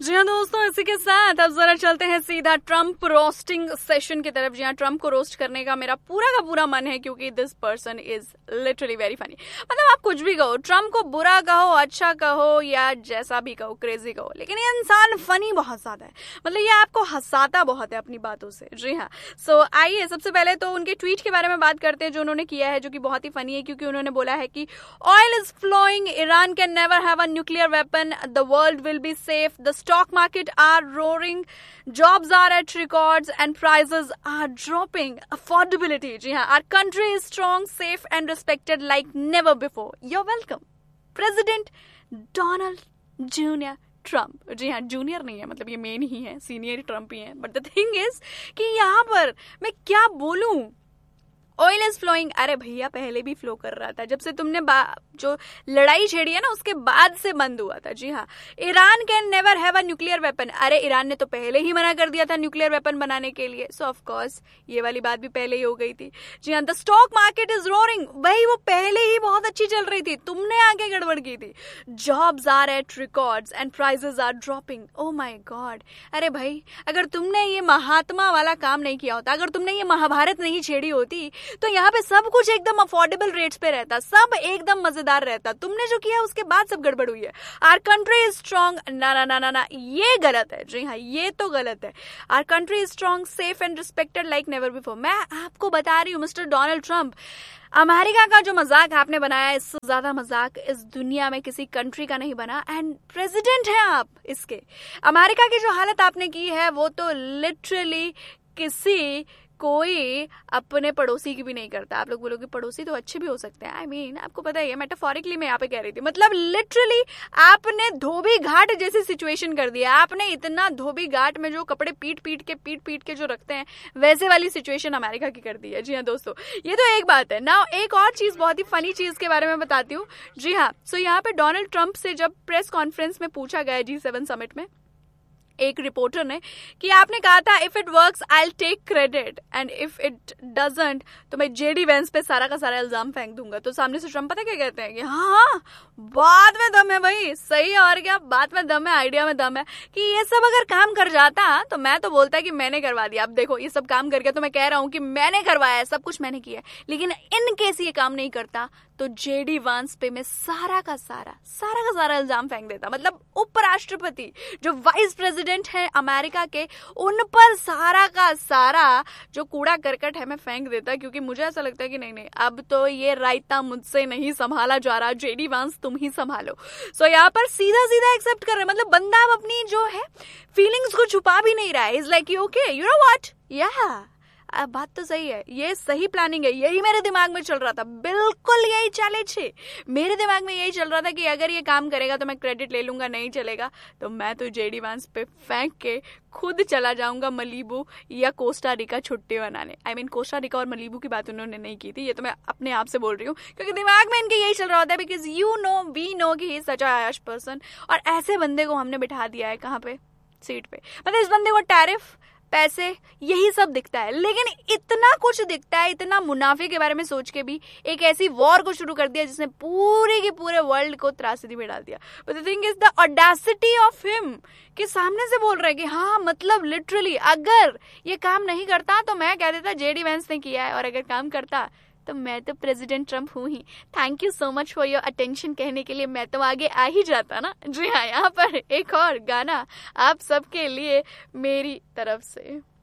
जी हाँ दोस्तों, इसी के साथ अब जरा चलते हैं सीधा ट्रम्प रोस्टिंग सेशन की तरफ। जी हाँ, ट्रम्प को रोस्ट करने का मेरा पूरा का पूरा मन है, क्योंकि this person is literally very funny. मतलब आप कुछ भी कहो, ट्रम्प को बुरा कहो, अच्छा कहो या जैसा भी कहो, क्रेजी कहो, लेकिन ये इंसान फनी बहुत ज्यादा है। मतलब ये आपको हंसाता बहुत है अपनी बातों से। जी हाँ, सो आइए सबसे पहले तो उनके ट्वीट के बारे में बात करते हैं जो उन्होंने किया है, जो कि बहुत ही फनी है। क्योंकि उन्होंने बोला है कि oil is flowing, Iran can never have a nuclear weapon, the world will be safe, the stock market are roaring, jobs are at records and prices are dropping, affordability, जी हाँ, our country is strong, safe and respected like never before, you're welcome, President Donald Jr. Trump. जी हाँ, junior नहीं है, मतलब ये main ही है, senior Trump ही है। But the thing is कि यहाँ पर मैं क्या बोलूं, ऑयल इज फ्लोइंग। अरे भैया, पहले भी फ्लो कर रहा था, जब से तुमने जो लड़ाई छेड़ी है ना, उसके बाद से बंद हुआ था। जी हाँ, Iran can never have a nuclear weapon. अरे ईरान ने तो पहले ही मना कर दिया था न्यूक्लियर वेपन बनाने के लिए। सो ऑफ कोर्स ये वाली बात भी पहले ही हो गई थी। जी हाँ, the stock market is roaring. भाई वो पहले ही बहुत अच्छी चल रही थी, तुमने आगे गड़बड़ की थी। Jobs are eight records and prices are dropping. O my God. अरे भाई, अगर तुमने ये महात्मा वाला काम नहीं किया होता, अगर तुमने ये महाभारत नहीं छेड़ी होती, तो यहाँ पे सब कुछ एकदम अफोर्डेबल रेट्स पे रहता, सब एकदम मजेदार रहता। तुमने जो किया उसके बाद सब गड़बड़ हुई है। Our country is strong. ना ना ना ना ना, ये गलत है। जी हाँ, ये तो गलत है। Our country is strong, safe and respected like never before. मैं आपको बता रही हूँ मिस्टर डोनाल्ड ट्रम्प, अमेरिका का जो मजाक आपने बनाया, इससे ज्यादा मजाक इस दुनिया में किसी कंट्री का नहीं बना। एंड प्रेसिडेंट है आप इसके। अमेरिका की जो हालत आपने की है, वो तो लिटरली किसी कोई अपने पड़ोसी की भी नहीं करता। आप लोग बोलोगे पड़ोसी तो अच्छे भी हो सकते हैं। I mean, आपको पता ही है, मेटाफोरिकली मैं यहाँ पे कह रही थी। मतलब लिटरली आपने धोबी घाट जैसी सिचुएशन कर दिया। आपने इतना धोबी घाट में जो कपड़े पीट पीट के जो रखते हैं, वैसे वाली सिचुएशन अमेरिका की कर दी है। जी हाँ दोस्तों, ये तो एक बात है ना। एक और चीज, बहुत ही फनी चीज के बारे में बताती हूँ। जी हाँ, सो यहाँ पे डोनाल्ड ट्रम्प से जब प्रेस कॉन्फ्रेंस में पूछा गया G7 समिट में, एक रिपोर्टर ने, कि आपने कहा था if it works I will take credit and if it doesn't तो मैं जेडी वेंस पे सारा का सारा इल्जाम फेंक दूंगा। तो सामने से ट्रम्प पता क्या कहते हैं कि हाँ, बात में दम है भाई, सही है, और क्या, बात में दम है, आइडिया में दम है। कि ये सब अगर काम कर जाता तो मैं तो बोलता कि मैंने करवा दिया। अब देखो, ये सब काम करके तो मैं कह रहा हूँ कि मैंने करवाया है, सब कुछ मैंने किया है। लेकिन इन केस ये काम नहीं करता तो जेडी वांस पे मैं सारा का सारा इल्जाम फेंक देता। मतलब उपराष्ट्रपति जो वाइस प्रेसिडेंट है अमेरिका के, उन पर सारा का सारा जो कूड़ा करकट है मैं फेंक देता। क्योंकि मुझे ऐसा लगता है कि नहीं, अब तो ये रायता मुझसे नहीं संभाला जा रहा, जेडी वांस तुम ही संभालो। सो यहाँ पर सीधा एक्सेप्ट कर रहे हैं। मतलब बंदा अब अपनी जो है फीलिंग्स को छुपा भी नहीं रहा है। Is like okay, you know what, या बात तो सही है, ये सही प्लानिंग है। यही मेरे दिमाग में चल रहा था, बिल्कुल यही चैलेंज है मेरे दिमाग में। यही चल रहा था कि अगर ये काम करेगा तो मैं क्रेडिट ले लूंगा, नहीं चलेगा तो मैं तो जेडी वांस पे फेंक के खुद चला जाऊंगा मलीबू या कोस्टा रिका छुट्टी मनाने। I mean, कोस्टा रिका और मलीबू की बात उन्होंने नहीं की थी, ये तो मैं अपने आप से बोल रही हूँ, क्योंकि दिमाग में इनके यही चल रहा होता है। Because you know, we know कि he is such a आयश person, और ऐसे बंदे को हमने बिठा दिया है कहाँ पे, सीट पे। मतलब इस बंदे को टैरिफ, पैसे, यही सब दिखता है। लेकिन इतना कुछ दिखता है, इतना मुनाफे के बारे में सोच के भी एक ऐसी वॉर को शुरू कर दिया जिसने पूरे के पूरे वर्ल्ड को त्रासदी में डाल दिया। But the thing is the audacity of him, कि सामने से बोल रहा है कि हाँ, मतलब लिटरली अगर ये काम नहीं करता तो मैं कह देता जेडी वेंस ने किया है, और अगर काम करता तो मैं तो प्रेसिडेंट ट्रम्प हूँ ही। Thank you so much for your attention कहने के लिए मैं तो आगे आ ही जाता ना। जी हाँ, यहाँ पर एक और गाना आप सबके लिए मेरी तरफ से।